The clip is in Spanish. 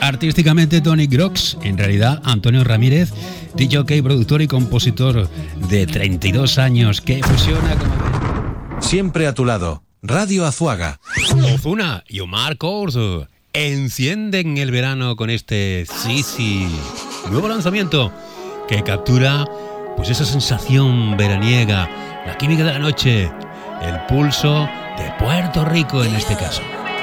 Artísticamente Tony Grox, en realidad Antonio Ramírez, DJ, productor y compositor de 32 años que fusiona como... Siempre a tu lado, Radio Azuaga. Ozuna y Omar Course encienden el verano con este Sisi, nuevo lanzamiento que captura pues esa sensación veraniega, la química de la noche, el pulso de Puerto Rico en este caso.